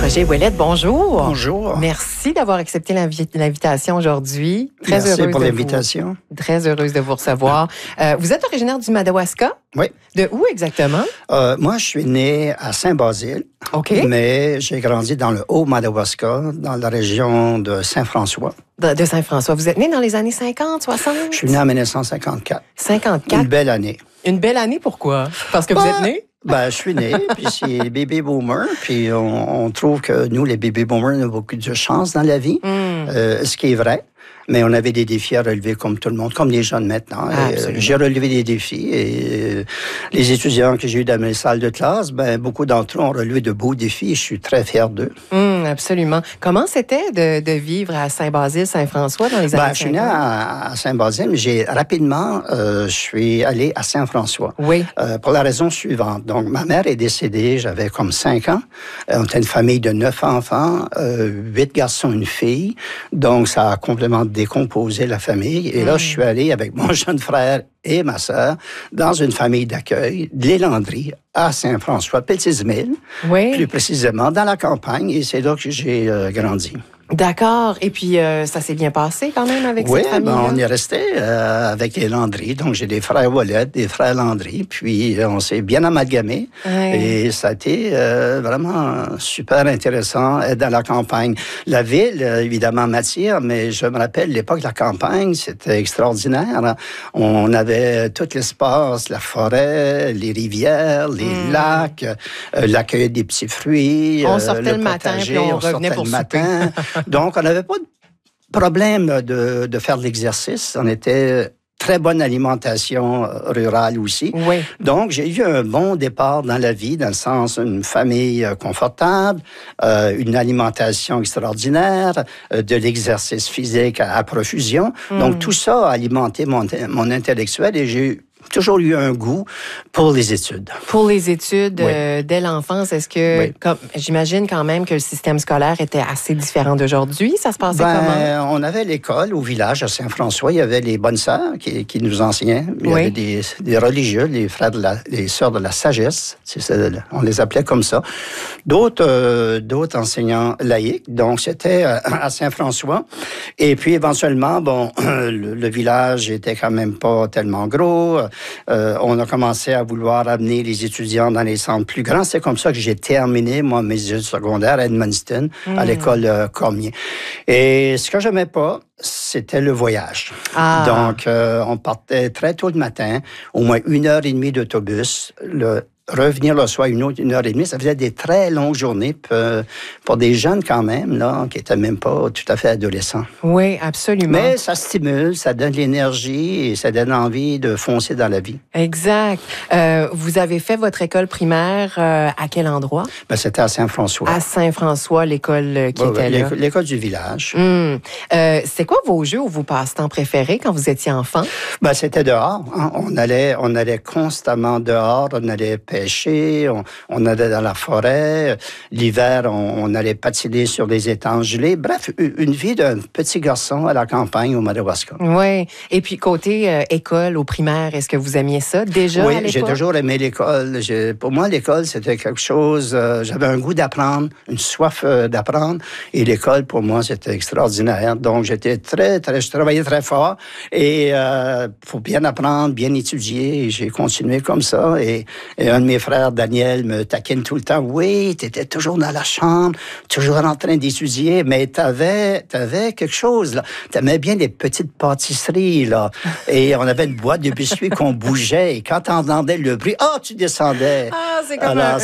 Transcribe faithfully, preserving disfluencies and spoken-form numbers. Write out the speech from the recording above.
Roger Ouellette, bonjour. Bonjour. Merci d'avoir accepté l'invi- l'invitation aujourd'hui. Très Merci heureuse pour de l'invitation. Vous, très heureuse de vous recevoir. Euh, vous êtes originaire du Madawaska? Oui. De où exactement? Euh, moi, je suis né à Saint-Basile, OK. mais j'ai grandi dans le Haut-Madawaska, dans la région de Saint-François. De, de Saint-François. Vous êtes né dans les années cinquante, soixante? Je suis né en mille neuf cent cinquante-quatre. cinquante-quatre. Une belle année. Une belle année, pourquoi? Parce que vous Ben, êtes né? Ben, je suis né, puis c'est les baby boomers, puis on, on trouve que nous, les baby boomers, on a beaucoup de chance dans la vie, Mm. euh, ce qui est vrai. Mais on avait des défis à relever comme tout le monde, comme les jeunes maintenant. Ah, Et, euh, j'ai relevé des défis et euh, les étudiants que j'ai eu dans mes salles de classe, ben beaucoup d'entre eux ont relevé de beaux défis et je suis très fier d'eux. Mm, absolument. Comment c'était de, de vivre à Saint-Basile, Saint-François dans les années Ben, je suis né à, à Saint-Basile, mais j'ai rapidement, euh, je suis allé à Saint-François. Oui. Euh, pour la raison suivante. Donc, ma mère est décédée, j'avais comme cinq ans. Euh, on était une famille de neuf enfants, euh, huit garçons, une fille. Donc, ça a complètement décomposé la famille. Et là, Mm. je suis allé avec mon jeune frère et ma sœur dans une famille d'accueil, de Les Landry, à Saint-François, Petits-Îles, Oui. plus précisément dans la campagne. Et c'est là que j'ai euh, grandi. D'accord. Et puis, euh, ça s'est bien passé quand même avec Oui, cette famille ben, on est resté euh, avec les Landry. Donc, j'ai des frères Ouellette, des frères Landry. Puis, euh, on s'est bien amalgamés. Ouais. Et ça a été euh, vraiment super intéressant être dans la campagne. La ville, euh, évidemment, m'attire, mais je me rappelle, l'époque de la campagne, c'était extraordinaire. On avait tout l'espace, la forêt, les rivières, les Mm. lacs, euh, l'accueil des petits fruits. On euh, sortait le matin, potager, puis on revenait sortait pour le souper. matin. Donc, on n'avait pas de problème de, de faire de l'exercice. On était très bonne alimentation euh, rurale aussi. Oui. Donc, j'ai eu un bon départ dans la vie, dans le sens une famille euh, confortable, euh, une alimentation extraordinaire, euh, de l'exercice physique à, à profusion. Mm. Donc, tout ça a alimenté mon, mon intellectuel et j'ai eu toujours eu un goût pour les études. Pour les études Oui. euh, dès l'enfance, est-ce que, Oui. comme, j'imagine quand même que le système scolaire était assez différent d'aujourd'hui? Ça se passait comment? Ben, on avait l'école au village à Saint-François. Il y avait les bonnes sœurs qui, qui nous enseignaient. Il y Oui. avait des, des religieux, les frères de la, les sœurs de la sagesse. C'est ça, on les appelait comme ça. D'autres, euh, d'autres enseignants laïcs. Donc, c'était euh, à Saint-François. Et puis, éventuellement, bon, le, le village était quand même pas tellement gros. Euh, on a commencé à vouloir amener les étudiants dans les centres plus grands. C'est comme ça que j'ai terminé, moi, mes études secondaires à Edmundston, Mm. à l'école euh, Cormier. Et ce que j'aimais pas, c'était le voyage. Ah. Donc, euh, on partait très tôt le matin, au moins une heure et demie d'autobus. Le revenir le soir une autre une heure et demie, ça faisait des très longues journées pour, pour des jeunes quand même, là, qui étaient même pas tout à fait adolescents. Oui, absolument. Mais ça stimule, ça donne de l'énergie et ça donne envie de foncer dans la vie. Exact. Euh, vous avez fait votre école primaire euh, à quel endroit? Ben, c'était à Saint-François. À Saint-François, l'école euh, qui Ouais, était ouais, là. l'école, l'école du village. Hum. Euh, c'est quoi vos jeux ou vos passe-temps préférés quand vous étiez enfant? Ben, c'était dehors. Hein. On allait, on allait constamment dehors. On allait pêcher. On, on allait dans la forêt. L'hiver, on, on allait patiner sur des étangs gelés. Bref, une vie d'un petit garçon à la campagne au Madawaska. Oui. Et puis, côté euh, école, au primaire, est-ce que vous aimiez ça déjà à Oui, l'époque? j'ai toujours aimé l'école. J'ai, pour moi, l'école, c'était quelque chose... Euh, j'avais un goût d'apprendre, une soif euh, d'apprendre. Et l'école, pour moi, c'était extraordinaire. Donc, j'étais très, très... Je travaillais très fort. Et euh, pour bien apprendre, bien étudier, et j'ai continué comme ça. Et, et un de mes frères, Daniel, me taquine tout le temps. Oui, tu étais toujours dans la chambre, toujours en train d'étudier, mais tu avais, t'avais quelque chose, là. Tu aimais bien des petites pâtisseries, là. Et on avait une boîte de biscuits qu'on bougeait. Et quand tu entendais le bruit, ah, oh, tu descendais. Ah, c'est comme Alors, un,